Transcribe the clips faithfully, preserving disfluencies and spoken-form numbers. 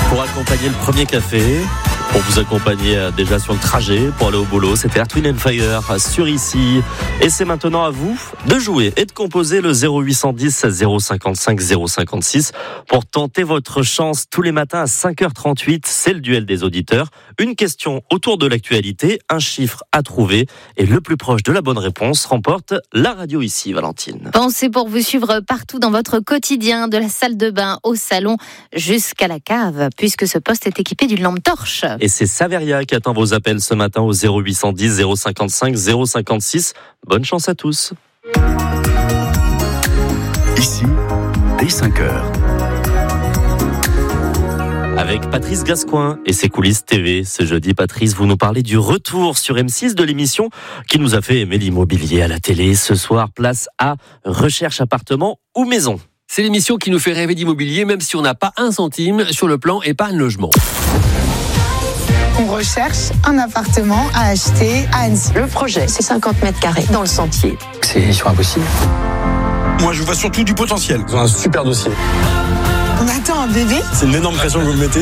Pour accompagner le premier café, pour vous accompagner déjà sur le trajet, pour aller au boulot, c'était Earth, Wind and Fire sur Ici. Et c'est maintenant à vous de jouer et de composer le zéro huit cent dix zéro cinquante-cinq zéro cinquante-six pour tenter votre chance tous les matins à cinq heures trente-huit. C'est le duel des auditeurs. Une question autour de l'actualité, un chiffre à trouver et le plus proche de la bonne réponse remporte la radio Ici, Valentine. Pensez pour vous suivre partout dans votre quotidien, de la salle de bain au salon jusqu'à la cave, puisque ce poste est équipé d'une lampe torche. Et c'est Saveria qui attend vos appels ce matin au zéro huit cent dix zéro cinquante-cinq zéro cinquante-six. Bonne chance à tous. Ici, dès cinq heures. Avec Patrice Gascoin et ses coulisses T V. Ce jeudi, Patrice, vous nous parlez du retour sur M six de l'émission qui nous a fait aimer l'immobilier à la télé. Ce soir, place à Recherche appartement ou maison. C'est l'émission qui nous fait rêver d'immobilier, même si on n'a pas un centime sur le plan épargne logement. On recherche un appartement à acheter à Annecy. Le projet, c'est cinquante mètres carrés dans le sentier. C'est mission impossible. Moi, je vois surtout du potentiel. Ils ont un super dossier. On attend un bébé. C'est une énorme pression que vous me mettez.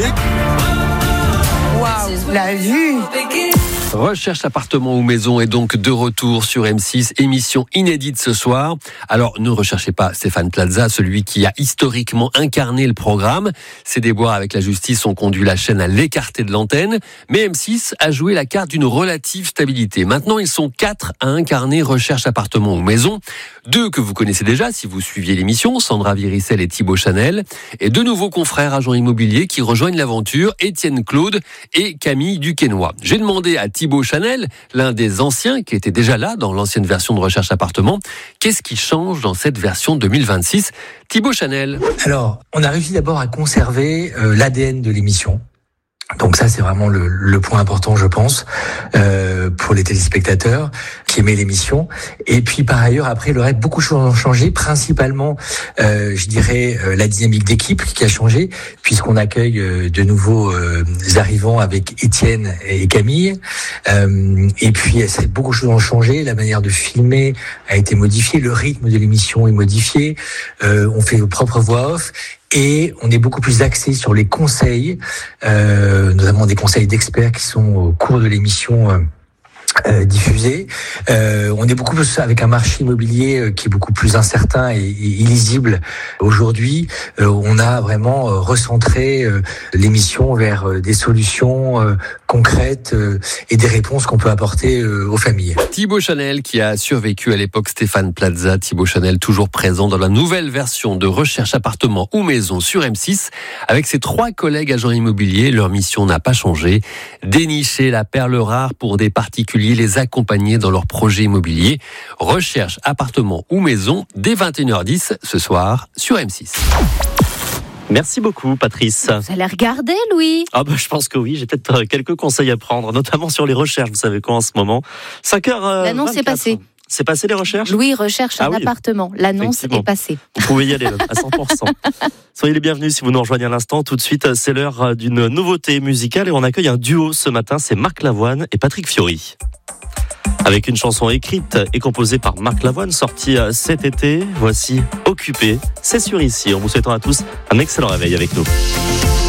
Waouh, la vue. Recherche appartement ou maison est donc de retour sur M six, émission inédite ce soir. Alors, ne recherchez pas Stéphane Plaza, celui qui a historiquement incarné le programme. Ses déboires avec la justice ont conduit la chaîne à l'écarter de l'antenne, mais M six a joué la carte d'une relative stabilité. Maintenant, ils sont quatre à incarner Recherche appartement ou maison. Deux que vous connaissez déjà si vous suiviez l'émission, Sandra Viricel et Thibaut Chanel, et deux nouveaux confrères agents immobiliers qui rejoignent l'aventure, Étienne Claude et Camille Duquesnoy. J'ai demandé à Thibaut Chanel, l'un des anciens qui était déjà là dans l'ancienne version de Recherche appartement, qu'est-ce qui change dans cette version deux mille vingt-six? Thibaut Chanel. Alors, on a réussi d'abord à conserver euh, l'A D N de l'émission. Donc ça, c'est vraiment le, le point important, je pense, euh, pour les téléspectateurs qui aimaient l'émission. Et puis, par ailleurs, après, le reste, beaucoup de choses ont changé. Principalement, euh, je dirais, euh, la dynamique d'équipe qui a changé, puisqu'on accueille euh, de nouveaux euh, arrivants avec Étienne et Camille. Euh, et puis, ça, beaucoup de choses ont changé. La manière de filmer a été modifiée. Le rythme de l'émission est modifié. Euh, on fait nos propres voix off. Et on est beaucoup plus axé sur les conseils, euh, notamment des conseils d'experts qui sont au cours de l'émission euh, euh, diffusée. Euh, on est beaucoup plus avec un marché immobilier euh, qui est beaucoup plus incertain et, et illisible aujourd'hui. Euh, on a vraiment euh, recentré euh, l'émission vers euh, des solutions euh, concrètes euh, et des réponses qu'on peut apporter euh, aux familles. Thibaut Chanel qui a survécu à l'époque Stéphane Plaza. Thibaut Chanel toujours présent dans la nouvelle version de Recherche appartement ou maison sur M six. Avec ses trois collègues agents immobiliers, leur mission n'a pas changé. Dénicher la perle rare pour des particuliers, les accompagner dans leurs projets immobiliers. Recherche appartement ou maison dès vingt et une heures dix ce soir sur M six. Merci beaucoup, Patrice. Vous allez regarder, Louis? Ah bah, je pense que oui, j'ai peut-être quelques conseils à prendre, notamment sur les recherches, vous savez quoi en ce moment. cinq heures vingt-quatre. L'annonce est passée. C'est passé les recherches? Louis recherche un ah oui. appartement. L'annonce est passée. Vous pouvez y aller à cent pour cent. Soyez les bienvenus si vous nous rejoignez à l'instant. Tout de suite, c'est l'heure d'une nouveauté musicale et on accueille un duo ce matin, c'est Marc Lavoine et Patrick Fiori. Avec une chanson écrite et composée par Marc Lavoine, sortie cet été, voici Occupé. C'est sur Ici, en vous souhaitant à tous un excellent réveil avec nous.